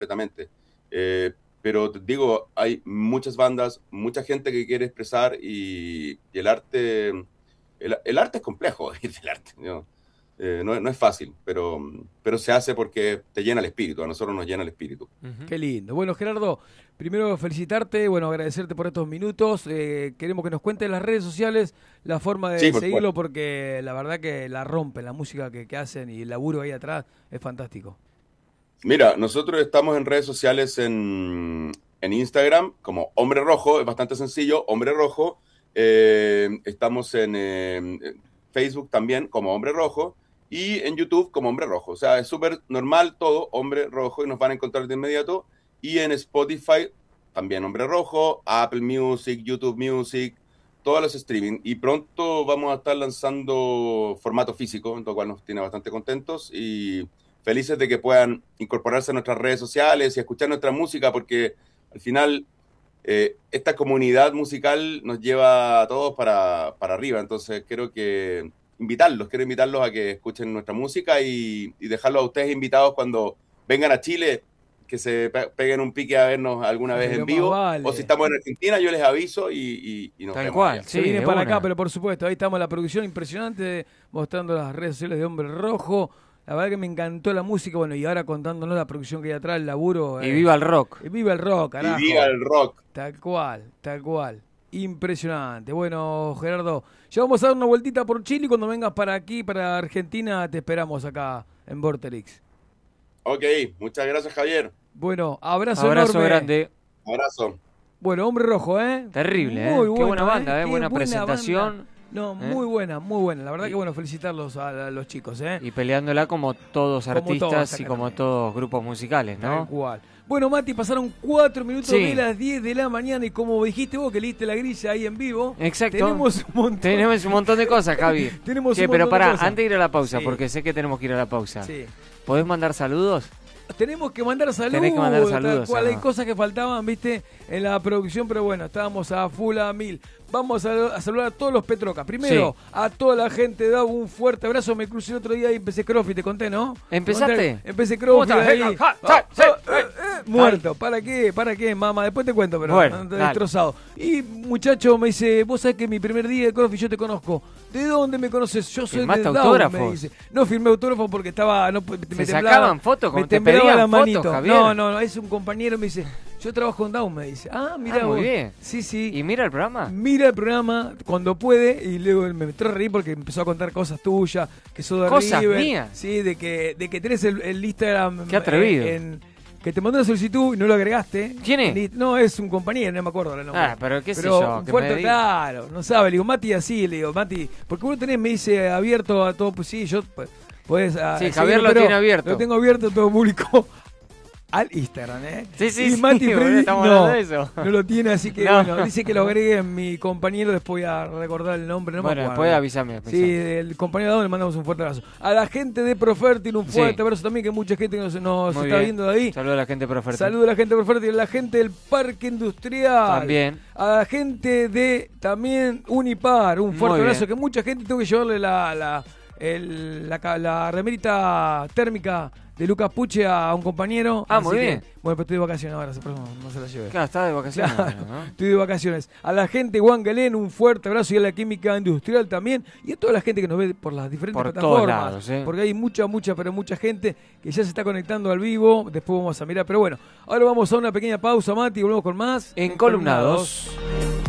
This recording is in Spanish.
completamente. Pero te digo, hay muchas bandas, mucha gente que quiere expresar y el arte es complejo, el arte, ¿no? No es fácil, pero se hace porque te llena el espíritu, a nosotros nos llena el espíritu. Qué lindo. Bueno, Gerardo, primero felicitarte, bueno, agradecerte por estos minutos. Queremos que nos cuentes las redes sociales, la forma Sí, de por seguirlo, supuesto. porque la verdad que la rompen, la música que hacen y el laburo ahí atrás es fantástico. Mira, nosotros estamos en redes sociales en Instagram como Hombre Rojo, es bastante sencillo, Hombre Rojo. Estamos en Facebook también como Hombre Rojo y en YouTube como Hombre Rojo. O sea, es súper normal todo, Hombre Rojo, y nos van a encontrar de inmediato. Y en Spotify también Hombre Rojo, Apple Music, YouTube Music, todos los streaming. Y pronto vamos a estar lanzando formato físico, lo cual nos tiene bastante contentos y felices de que puedan incorporarse a nuestras redes sociales y escuchar nuestra música, porque al final esta comunidad musical nos lleva a todos para arriba. Entonces quiero invitarlos a que escuchen nuestra música y dejarlos a ustedes invitados cuando vengan a Chile, que se peguen un pique a vernos alguna vez en Pero más vivo, o si vale. estamos en Argentina, yo les aviso y nos Tal vemos cual, allá. Se sí, viene de para acá, una. pero por supuesto, ahí estamos la producción impresionante, mostrando las redes sociales de Hombre Rojo. La verdad que me encantó la música, bueno, y ahora contándonos la producción que hay atrás, el laburo. Y viva el rock. Viva el rock, Y viva carajo. el rock. Tal cual, tal cual. Impresionante. Bueno, Gerardo, ya vamos a dar una vueltita por Chile y cuando vengas para aquí, para Argentina, te esperamos acá en Vorterix. Ok, muchas gracias, Javier. Bueno, abrazo Abrazo enorme. grande. Abrazo. Bueno, Hombre Rojo, ¿eh? Terrible, Muy ¿eh? Qué buena bueno, banda, ¿eh? Qué Buena presentación. banda. No, ¿Eh? muy buena, muy buena. La verdad Y- que bueno, felicitarlos a los chicos, ¿eh? Y peleándola como todos Como artistas todos, y exactamente. como todos grupos musicales, Tal ¿no? cual. Bueno, Mati, pasaron 4 minutos Sí. de las 10 de la mañana y como dijiste vos que leíste la grilla ahí en vivo, Exacto. tenemos un montón. Tenemos un montón de cosas, Javi. Tenemos Che, un pero montón de pará, cosas. antes de ir a la pausa, Sí. porque sé que tenemos que ir a la pausa. Sí. ¿Podés mandar saludos? Tenemos que mandar saludos. Tenés que mandar Tal saludos, cual, hay ajá. cosas que faltaban, viste, en la producción, pero bueno, estábamos a full a mil. Vamos a saludar a todos los Petrocas. Primero, Sí. a toda la gente, da un fuerte abrazo. Me crucé el otro día y empecé CrossFit, te conté, ¿no? ¿Empezaste? Empecé ¿Cómo CrossFit estás? ahí. Ja, ja, sí, Muerto. ¿Para qué? ¿Para qué, mamá? Después te cuento, pero Bueno, ando dale. destrozado. Y muchacho me dice, vos sabés que mi primer día de CrossFit yo te conozco. ¿De dónde me conoces? Yo soy de ¿Firmaste Down, autógrafos? me dice. No firmé autógrafo porque estaba... No, me ¿Se temblaba, sacaban fotos? me ¿Te temblaba pedían la fotos, manito. Javier? No, es un compañero, me dice, yo trabajo en Down, me dice. Ah, mira Ah, muy vos. bien. Sí, sí. ¿Y mira el programa? Mira el programa cuando puede y luego me entró a reír porque empezó a contar cosas tuyas, que sos de ¿Cosas River. mías? Sí, de que tenés el Instagram. Qué atrevido. Que te mandó una solicitud y no lo agregaste. ¿Quién es? No, es un compañero, no me acuerdo el nombre. Ah, pero qué sé yo, un que fuerte, me diga. claro, no sabe. Le digo, Mati, así, le digo, Mati, porque vos tenés, me dice, abierto a todo, pues sí, yo, pues, podés... Sí, seguirlo, Javier lo pero tiene abierto. Lo tengo abierto a todo público. Al Instagram, ¿eh? Sí, sí, Y sí, Mati boludo, Freddy, estamos no, hablando de eso. no lo tiene, así que No. bueno, dice que lo agregue en mi compañero, después voy a recordar el nombre, no me Bueno, acuerdo. después avísame. Sí, el compañero Dado le mandamos un fuerte abrazo. A la gente de Profertil un fuerte Sí. abrazo también, que mucha gente nos Muy está bien. viendo de ahí. Saludos a la gente por oferta. Saludos a la gente de Profertil, a la gente del Parque Industrial. También. A la gente de también Unipar, un fuerte Muy abrazo, bien. que mucha gente tuvo que llevarle la remerita térmica de Lucas Puche a un compañero. Ah, así muy que, bien. bueno, pero estoy de vacaciones ahora, no se la llevé. Claro, está de vacaciones. Claro, ¿no? estoy de vacaciones. A la gente de Juan Galén, un fuerte abrazo y a la química industrial también. Y a toda la gente que nos ve por las diferentes Por plataformas. todos lados, ¿eh? Porque hay pero mucha gente que ya se está conectando al vivo. Después vamos a mirar. Pero bueno, ahora vamos a una pequeña pausa, Mati, y volvemos con más. En Columnados.